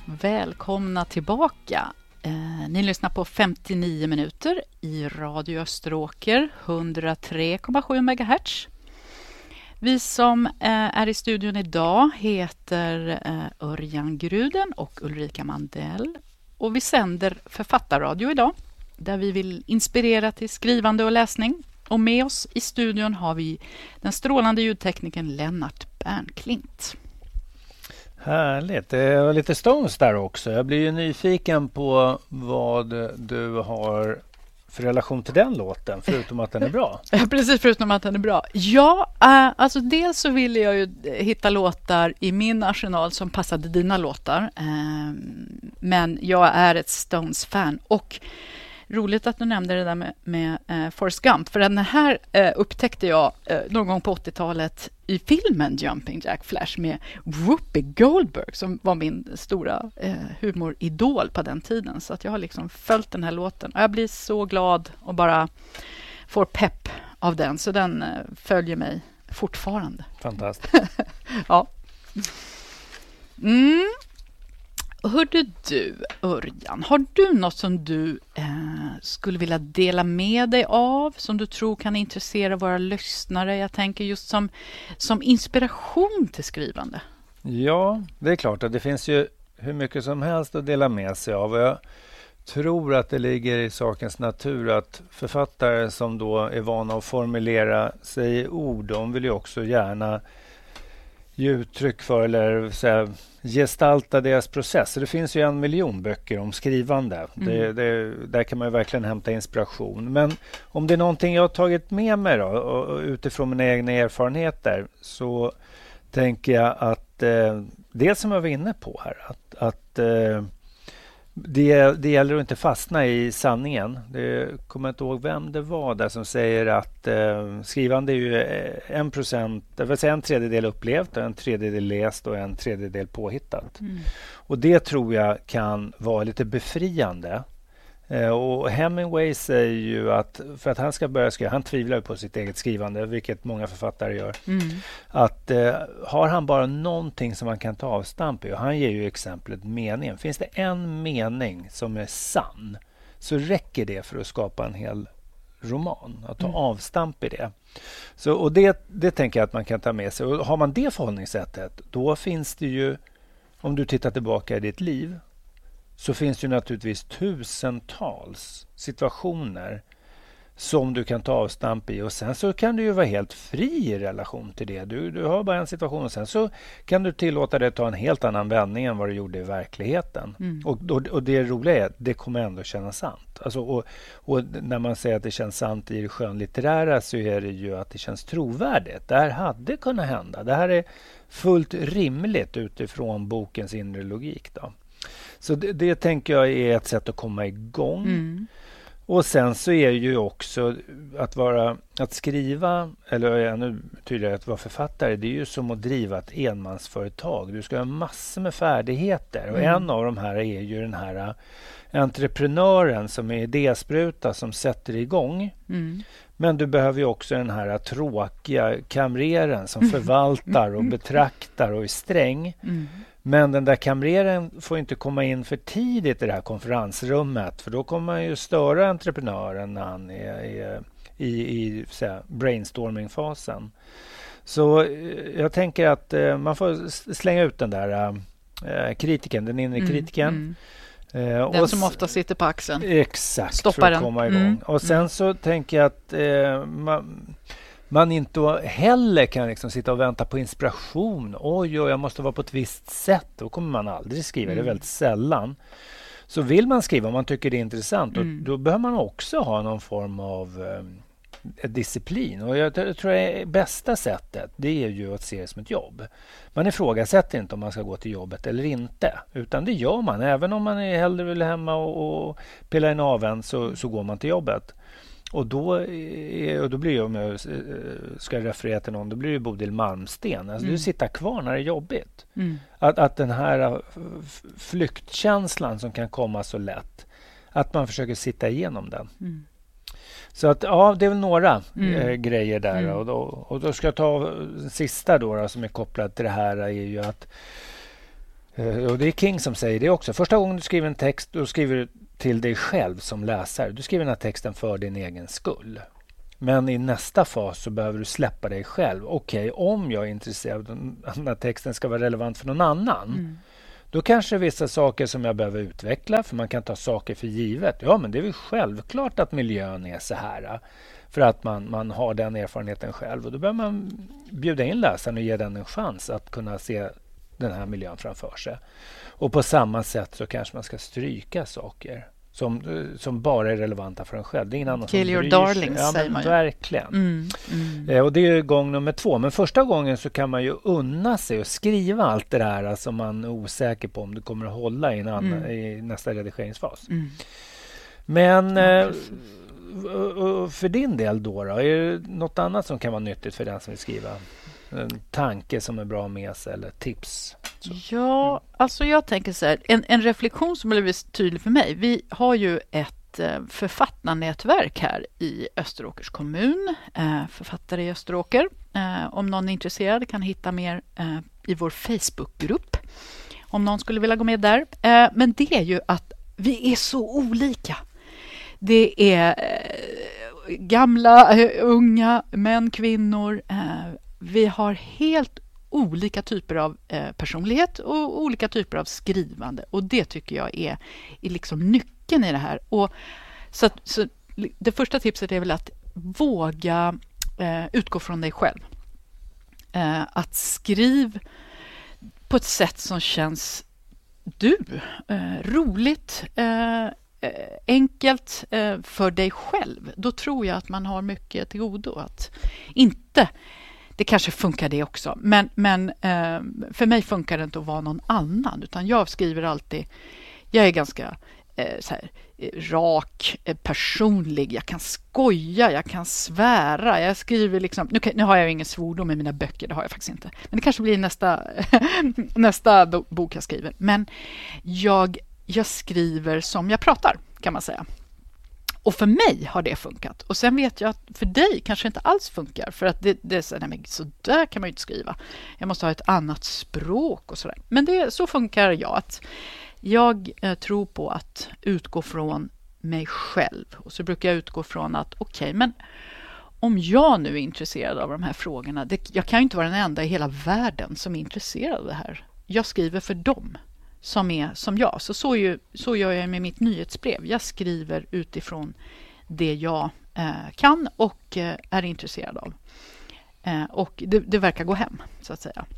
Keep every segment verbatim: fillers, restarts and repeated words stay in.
Välkomna tillbaka. Eh, ni lyssnar på femtionio minuter i Radio Österåker, hundratre komma sju megahertz. Vi som eh, är i studion idag heter eh, Örjan Gruden och Ulrika Mandell. Och vi sänder författarradio idag, där vi vill inspirera till skrivande och läsning. Och med oss i studion har vi den strålande ljudteknikern Lennart Bernklint. Härligt. Det var lite Stones där också. Jag blir ju nyfiken på vad du har för relation till den låten, förutom att den är bra. Ja, precis, förutom att den är bra. Ja, äh, alltså dels så ville jag ju hitta låtar i min arsenal som passade dina låtar. Äh, men jag är ett Stones-fan. Och roligt att du nämnde det där med, med uh, Forrest Gump. För den här uh, upptäckte jag uh, någon gång på åttiotalet i filmen Jumping Jack Flash med Whoopi Goldberg som var min stora uh, humoridol på den tiden. Så att jag har liksom följt den här låten. Och jag blir så glad och bara får pepp av den. Så den uh, följer mig fortfarande. Fantastiskt. Ja. Mm. Hörde du, Örjan, har du något som du eh, skulle vilja dela med dig av, som du tror kan intressera våra lyssnare? Jag tänker just som, som inspiration till skrivande. Ja, det är klart att det finns ju hur mycket som helst att dela med sig av. Jag tror att det ligger i sakens natur att författare som då är vana att formulera sig i ord, de vill ju också gärna ge uttryck för eller så här, gestalta deras process. Så det finns ju en miljon böcker om skrivande. Mm. Det, det, där kan man ju verkligen hämta inspiration. Men om det är någonting jag har tagit med mig då, och utifrån mina egna erfarenheter, så tänker jag att eh, det som jag var inne på här, att, att eh, det, det gäller att inte fastna i sanningen. Det kommer inte ihåg vem det var där som säger att eh, skrivande är ju en procent, det vill säga en tredjedel upplevt, en tredjedel läst och en tredjedel påhittat. Mm. Och det tror jag kan vara lite befriande. Eh, och Hemingway säger ju att för att han ska börja skriva, han tvivlar på sitt eget skrivande, vilket många författare gör. Mm. Att eh, har han bara någonting som man kan ta avstamp i, och han ger ju exemplet meningen. Finns det en mening som är sann, så räcker det för att skapa en hel roman, att ta mm. avstamp i det. Så, och det, det tänker jag att man kan ta med sig. Och har man det förhållningssättet, då finns det ju, om du tittar tillbaka i ditt liv, så finns det naturligtvis tusentals situationer som du kan ta avstamp i, och sen så kan du ju vara helt fri i relation till det. Du, du har bara en situation och sen så kan du tillåta dig att ta en helt annan vändning än vad du gjorde i verkligheten. Mm. Och, och, och det roliga är att det kommer ändå kännas sant. Alltså, och, och när man säger att det känns sant i det skönlitterära, så är det ju att det känns trovärdigt. Det här hade kunnat hända. Det här är fullt rimligt utifrån bokens inre logik då. Så det, det tänker jag är ett sätt att komma igång. Mm. Och sen så är ju också att vara att skriva, eller ännu tydligare att vara författare, det är ju som att driva ett enmansföretag. Du ska ha massor med färdigheter. Mm. Och en av de här är ju den här entreprenören som är idéspruta som sätter igång. Mm. Men du behöver ju också den här tråkiga kamreren som förvaltar och betraktar och är sträng. Mm. Men den där kamreren får inte komma in för tidigt i det här konferensrummet, för då kommer man ju störa entreprenören när han är, är i, i så här, brainstorming-fasen. Så jag tänker att eh, man får slänga ut den där eh, kritiken, den inre mm, kritiken. Mm. Eh, den och som ofta sitter på axeln. Exakt, Stoppa för att den. komma igång. Mm, och sen mm. så tänker jag att eh, man... man inte heller kan liksom sitta och vänta på inspiration. Oj, oj, jag måste vara på ett visst sätt. Då kommer man aldrig skriva. Mm. Det är väldigt sällan. Så vill man skriva om man tycker det är intressant, mm. då, då behöver man också ha någon form av eh, disciplin. Och jag, jag tror att det bästa sättet, det är ju att se det som ett jobb. Man ifrågasätter inte om man ska gå till jobbet eller inte. Utan det gör man. Även om man är hellre vill hemma och, och pilla en aven, så, så går man till jobbet. Och då, och då blir det, om jag ska referera till någon, då blir det Bodil Malmsten. Alltså mm. du sitter kvar när det är jobbigt. Mm. Att, att den här flyktkänslan som kan komma så lätt, att man försöker sitta igenom den. Mm. Så att ja, det är väl några mm. äh, grejer där. Mm. Och, då, och då ska jag ta sista då, då som är kopplat till det här, är ju att Och det är King som säger det också. Första gången du skriver en text, då skriver du till dig själv som läsare. Du skriver den här texten för din egen skull. Men i nästa fas så behöver du släppa dig själv. Okej, okay, om jag är intresserad av att den här texten ska vara relevant för någon annan. Mm. Då kanske det är vissa saker som jag behöver utveckla. För man kan ta saker för givet. Ja, men det är väl självklart att miljön är så här. För att man, man har den erfarenheten själv. Och då behöver man bjuda in läsaren och ge den en chans att kunna se den här miljön framför sig. Och på samma sätt så kanske man ska stryka saker som, som bara är relevanta för en själv. Det är ingen annan Kill som your bryr darlings, sig. Ja, säger man ju. Verkligen. Mm, mm. Eh, och det är ju gång nummer två. Men första gången så kan man ju unna sig och skriva allt det där som man är osäker på om det kommer att hålla i, en annan, mm. i nästa redigeringsfas. Mm. Men ja, eh, för din del då, då, är det något annat som kan vara nyttigt för den som vill skriva? En tanke som är bra med sig eller tips? Så. Ja, alltså jag tänker så här, en, en reflektion som blivit tydlig för mig. Vi har ju ett eh, författarnätverk här i Österåkers kommun, eh, författare i Österåker. Eh, om någon är intresserad kan hitta mer eh, i vår Facebookgrupp, om någon skulle vilja gå med där. Eh, men det är ju att vi är så olika. Det är eh, gamla, eh, unga, män, kvinnor. Eh, vi har helt olika typer av eh, personlighet och olika typer av skrivande. Och det tycker jag är, är liksom nyckeln i det här. Och så, så det första tipset är väl att våga eh, utgå från dig själv. Eh, att skriv på ett sätt som känns du. Eh, roligt, eh, enkelt eh, för dig själv. Då tror jag att man har mycket till godo. Att inte... Det kanske funkar det också. Men, men eh, för mig funkar det inte att vara någon annan. Utan jag skriver alltid... Jag är ganska eh, så här, rak, eh, personlig. Jag kan skoja, jag kan svära. Jag skriver liksom... Nu, kan, nu har jag ju ingen svordom i mina böcker. Det har jag faktiskt inte. Men det kanske blir nästa, nästa bok jag skriver. Men jag, jag skriver som jag pratar, kan man säga. Och för mig har det funkat. Och sen vet jag att för dig kanske inte alls funkar. För att det, det är så, nej, men så där kan man ju inte skriva. Jag måste ha ett annat språk och sådär. Men det, så funkar jag. Att jag eh, tror på att utgå från mig själv. Och så brukar jag utgå från att okej, okay, men om jag nu är intresserad av de här frågorna. Det, jag kan ju inte vara den enda i hela världen som är intresserad av det här. Jag skriver för dem som är som jag. Så, så, ju, så gör jag med mitt nyhetsbrev. Jag skriver utifrån det jag eh, kan och eh, är intresserad av. Eh, och det, det verkar gå hem, så att säga.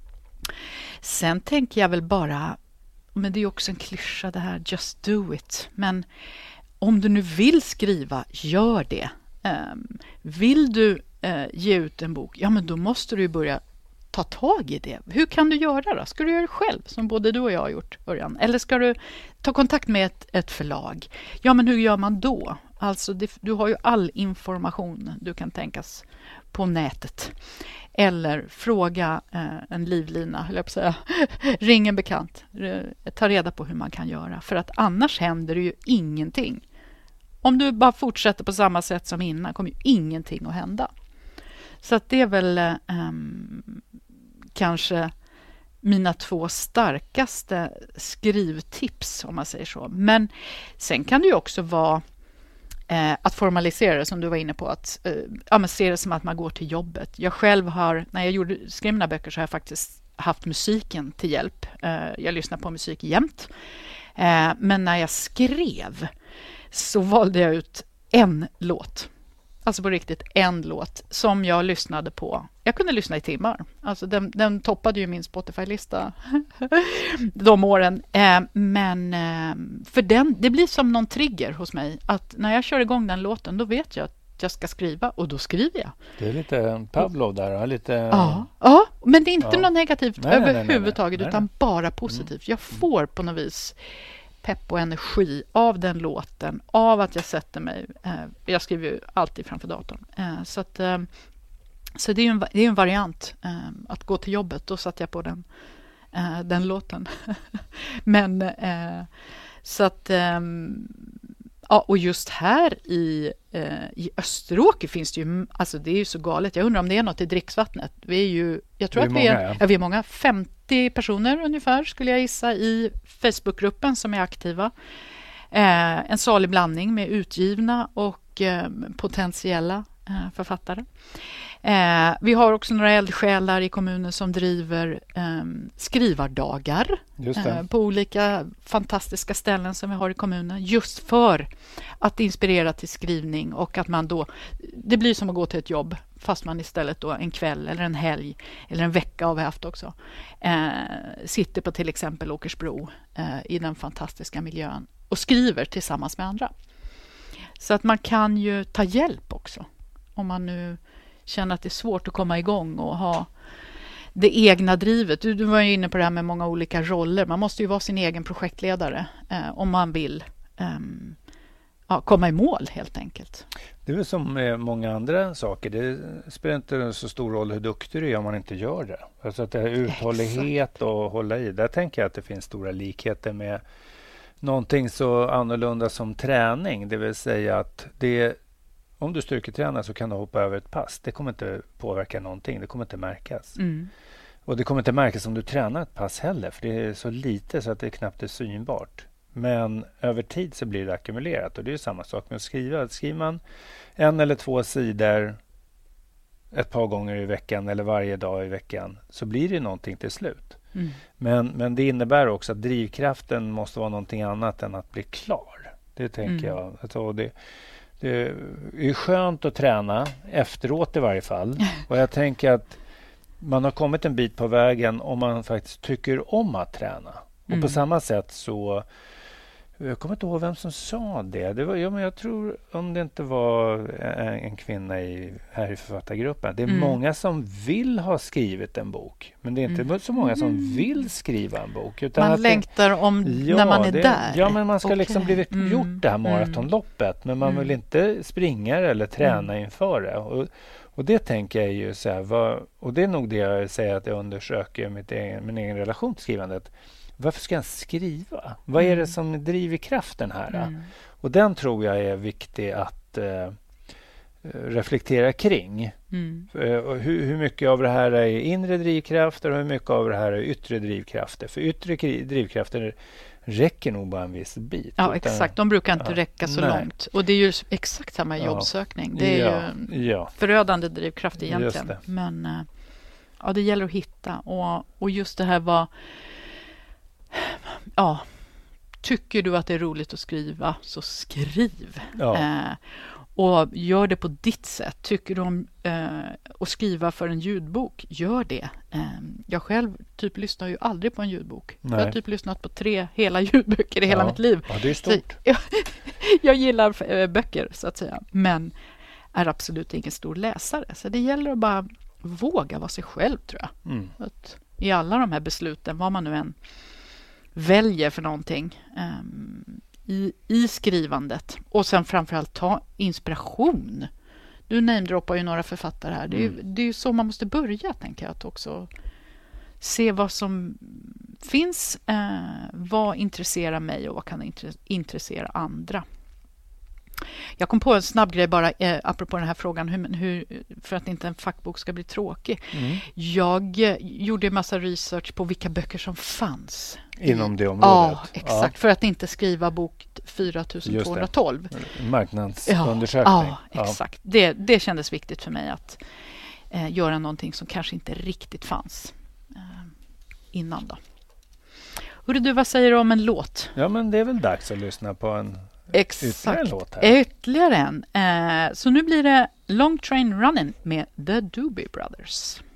Sen tänker jag väl bara, men det är också en klyscha det här, just do it. Men om du nu vill skriva, gör det. Eh, vill du eh, ge ut en bok, ja men då måste du ju börja ta tag i det. Hur kan du göra då? Ska du göra det själv, som både du och jag har gjort, Örjan? Eller ska du ta kontakt med ett, ett förlag? Ja, men hur gör man då? Alltså, det, du har ju all information du kan tänkas på nätet. Eller fråga eh, en livlina, eller jag säga, ring en bekant. Ta reda på hur man kan göra. För att annars händer det ju ingenting. Om du bara fortsätter på samma sätt som innan kommer ju ingenting att hända. Så att det är väl um, kanske mina två starkaste skrivtips, om man säger så. Men sen kan det ju också vara eh, att formalisera det, som du var inne på. Att eh, ja, men se det som att man går till jobbet. Jag själv har, när jag gjorde, skrev mina böcker, så har jag faktiskt haft musiken till hjälp. Eh, jag lyssnar på musik jämt. Eh, men när jag skrev så valde jag ut en låt. Alltså på riktigt en låt som jag lyssnade på. Jag kunde lyssna i timmar. Alltså den, den toppade ju min Spotify-lista de åren. Eh, men eh, för den, det blir som någon trigger hos mig. Att när jag kör igång den låten, då vet jag att jag ska skriva. Och då skriver jag. Det är lite Pavlov där. Lite... Ja, ja, men det är inte ja. något negativt nej, överhuvudtaget. nej, nej, nej. Utan bara positivt. Jag får på något vis pepp och energi av den låten, av att jag sätter mig, eh, jag skriver ju alltid framför datorn, eh, så att eh, så det är ju en, det är en variant eh, att gå till jobbet, då satt jag på den eh, den låten. Men eh, så att eh, ja, och just här i eh, i Österåker finns det ju, alltså det är ju så galet. Jag undrar om det är något i dricksvattnet. Vi är ju, jag tror är att många, vi är, ja. ja, vi är många, femtio trettio personer ungefär skulle jag gissa i Facebookgruppen som är aktiva. Eh, en salig blandning med utgivna och eh, potentiella eh, författare. Eh, vi har också några eldsjälar i kommunen som driver eh, skrivardagar eh, på olika fantastiska ställen som vi har i kommunen. Just för att inspirera till skrivning och att man då, det blir som att gå till ett jobb fast man istället då en kväll eller en helg eller en vecka har vi haft också. Eh, sitter på till exempel Åkersbro eh, i den fantastiska miljön och skriver tillsammans med andra. Så att man kan ju ta hjälp också om man nu känner att det är svårt att komma igång och ha det egna drivet. Du, du var ju inne på det här med många olika roller. Man måste ju vara sin egen projektledare eh, om man vill eh, ja, komma i mål helt enkelt. Det är väl som med många andra saker. Det spelar inte så stor roll hur duktig du är om man inte gör det. Alltså att det är uthållighet Exakt. Och hålla i. Där tänker jag att det finns stora likheter med någonting så annorlunda som träning. Det vill säga att det om du styrketränar så kan du hoppa över ett pass. Det kommer inte påverka någonting. Det kommer inte märkas. Mm. Och det kommer inte märkas om du tränar ett pass heller. För det är så lite så att det knappt är synbart. Men över tid så blir det ackumulerat. Och det är samma sak med att skriva. Skriver man en eller två sidor ett par gånger i veckan eller varje dag i veckan så blir det någonting till slut. Mm. Men, men det innebär också att drivkraften måste vara någonting annat än att bli klar. Det tänker mm. jag. Alltså det, det är skönt att träna efteråt i varje fall. Och jag tänker att man har kommit en bit på vägen om man faktiskt tycker om att träna. Och mm. på samma sätt så jag kommer inte ihåg vem som sa det. det var, ja, men jag tror om det inte var en, en kvinna i, här i författargruppen. Det är mm. många som vill ha skrivit en bok. Men det är inte mm. så många som vill skriva en bok. Utan man att längtar det, om ja, när man är det, där. Ja, men man ska okay. liksom bli mm. gjort det här maratonloppet. Men man mm. vill inte springa eller träna mm. inför det. Och, och det tänker jag ju så här. Vad, och det är nog det jag säger att jag undersöker mitt egen, min egen relation till skrivandet. Varför ska jag skriva? Vad är det som driver kraften här? Mm. Och den tror jag är viktig att eh, reflektera kring. Mm. Uh, hur, hur mycket av det här är inre drivkrafter och hur mycket av det här är yttre drivkrafter? För yttre drivkrafter räcker nog bara en viss bit. Ja, utan, exakt. De brukar inte ja, räcka så nej. långt. Och det är ju exakt samma ja. jobbsökning. Det är ja, ju ja. förödande drivkraft egentligen. Men uh, ja, det gäller att hitta. Och, och just det här var ja, tycker du att det är roligt att skriva så skriv. Ja. Eh, och gör det på ditt sätt. Tycker du om eh, att skriva för en ljudbok, gör det. Eh, jag själv typ lyssnar ju aldrig på en ljudbok. Nej. Jag har typ lyssnat på tre hela ljudböcker i hela ja. mitt liv. Ja, det är stort. Så, jag, jag gillar eh, böcker så att säga, men är absolut ingen stor läsare. Så det gäller att bara våga vara sig själv, tror jag. Mm. Att, i alla de här besluten, vad man nu än väljer för någonting um, i, i skrivandet. Och sen framförallt ta inspiration. Du namedroppar ju några författare här. Det är ju mm. det är ju så man måste börja, tänker jag. Att också se vad som finns. Uh, vad intresserar mig och vad kan intressera andra. Jag kom på en snabb grej bara eh, apropå den här frågan hur, hur, för att inte en fackbok ska bli tråkig. Mm. Jag eh, gjorde en massa research på vilka böcker som fanns. Inom det området? Ja, exakt. Ja. För att inte skriva bok fyra tusen tvåhundratolv. Marknadsundersökning. Ja, ja, exakt. Det, det kändes viktigt för mig att eh, göra någonting som kanske inte riktigt fanns eh, innan då. Hörru du, vad säger du om en låt? Ja, men det är väl dags att lyssna på en Exakt. Ytterligare en låt här. Ytterligare en. Eh, så nu blir det Long Train Running med The Doobie Brothers.